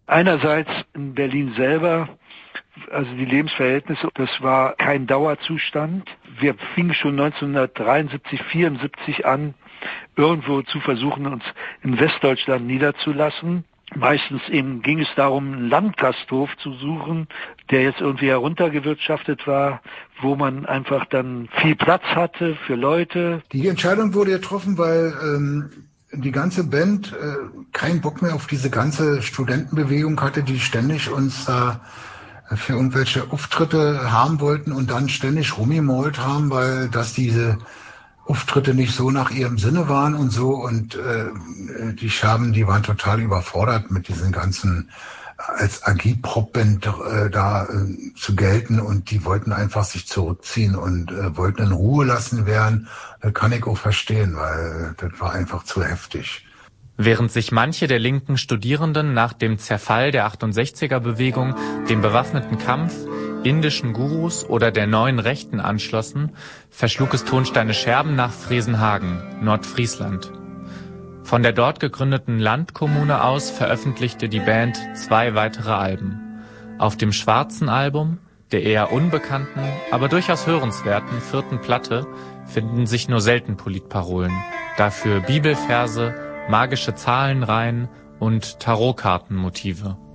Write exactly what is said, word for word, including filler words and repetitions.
Einerseits in Berlin selber, also die Lebensverhältnisse, das war kein Dauerzustand. Wir fingen schon neunzehnhundertdreiundsiebzig, vierundsiebzig an, irgendwo zu versuchen, uns in Westdeutschland niederzulassen. Meistens eben ging es darum, einen Landgasthof zu suchen, der jetzt irgendwie heruntergewirtschaftet war, wo man einfach dann viel Platz hatte für Leute. Die Entscheidung wurde getroffen, weil ähm, die ganze Band äh, keinen Bock mehr auf diese ganze Studentenbewegung hatte, die ständig uns da äh, für irgendwelche Auftritte haben wollten und dann ständig rumgemalt haben, weil das diese Auftritte nicht so nach ihrem Sinne waren und so, und äh, die Scherben, die waren total überfordert mit diesen ganzen, als Agitprop-Band äh, da äh, zu gelten, und die wollten einfach sich zurückziehen und äh, wollten in Ruhe lassen werden. Das kann ich auch verstehen, weil das war einfach zu heftig. Während sich manche der linken Studierenden nach dem Zerfall der achtundsechziger-Bewegung dem bewaffneten Kampf, indischen Gurus oder der neuen Rechten anschlossen, verschlug es Tonsteine Scherben nach Fresenhagen, Nordfriesland. Von der dort gegründeten Landkommune aus veröffentlichte die Band zwei weitere Alben. Auf dem schwarzen Album, der eher unbekannten, aber durchaus hörenswerten vierten Platte, finden sich nur selten Politparolen, dafür Bibelverse, magische Zahlenreihen und Tarotkartenmotive.